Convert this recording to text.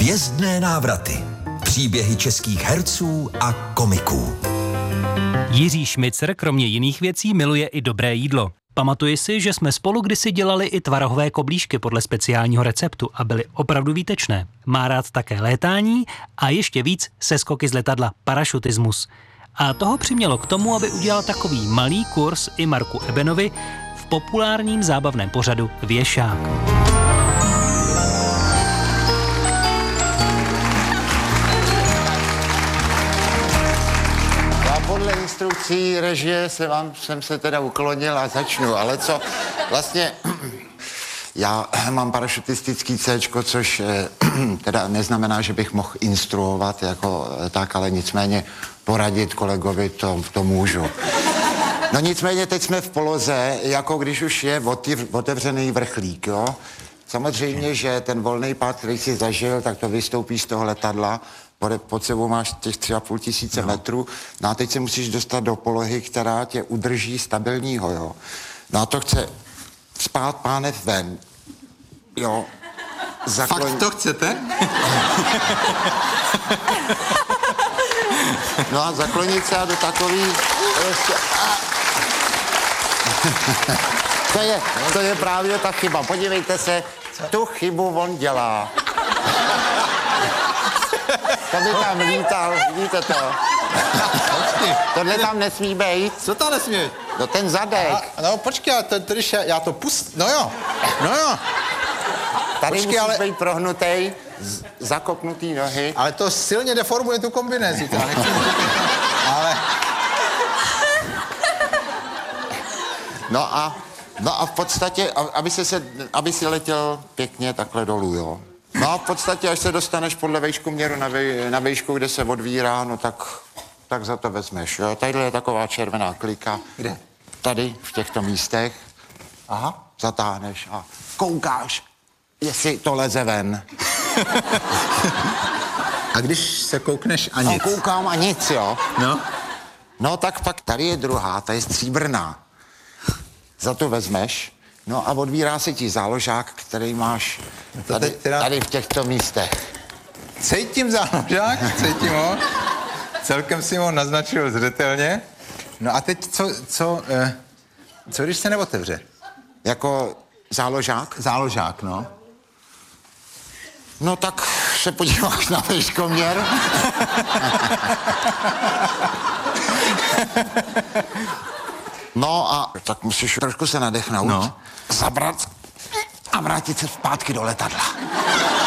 Hvězdné návraty. Příběhy českých herců a komiků. Jiří Šmicr kromě jiných věcí miluje i dobré jídlo. Pamatuji si, že jsme spolu kdysi dělali i tvarohové koblížky podle speciálního receptu a byly opravdu výtečné. Má rád také létání a ještě víc seskoky z letadla, parašutismus. A toho přimělo k tomu, aby udělal takový malý kurz i Marku Ebenovi v populárním zábavném pořadu Věšák. Podle instrukcí režie jsem se teda uklonil a začnu, ale co vlastně, já mám parašutistický C-čko, což teda neznamená, že bych mohl instruovat jako tak, ale nicméně poradit kolegovi to můžu. No nicméně teď jsme v poloze, jako když už je otevřený vrchlík, jo. Samozřejmě, že ten volný pád, který jsi zažil, tak to vystoupí z toho letadla, pod sebou máš těch 3,5 tisíce metrů, no a teď se musíš dostat do polohy, která tě udrží stabilního, jo. No a to chce spát pánev ven, jo. Fakt to chcete? No a zaklonit se do takový... To je právě ta chyba. Podívejte se, tu chybu on dělá. To by tam lítal, vidíte to? Tohle tam nesmí být. Co tam nesmí být? No ten zadek. No počkej, když já to pust... No jo. Tady musíš být prohnutej, zakopnutý nohy. Ale to silně deformuje tu kombinézi. Ale... No a v podstatě, aby si letěl pěkně takhle dolů, jo. No a v podstatě, až se dostaneš podle vejškoměru na vejšku, kde se odvírá, no tak za to vezmeš, jo. Tadyhle je taková červená klika. Kde? Tady, v těchto místech. Aha. Zatáhneš a koukáš, jestli to leze ven. A když se koukneš a nic? No, koukám a nic, jo. No? No tak pak tady je druhá, ta je stříbrná. Za to vezmeš, no a odvírá se ti záložák, který máš tady v těchto místech. Cítím záložák, cítím ho. Celkem si ho naznačil zřetelně. No a teď co když se neotevře? Jako záložák? Záložák, no. No tak se podíváš na vejškoměr. No a tak musíš trošku se nadechnout, zabrat a vrátit se zpátky do letadla.